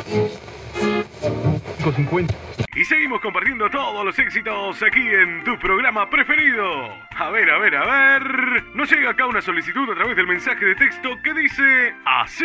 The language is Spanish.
50. Y seguimos compartiendo todos los éxitos aquí en tu programa preferido. A ver. Nos llega acá una solicitud a través del mensaje de texto que dice así.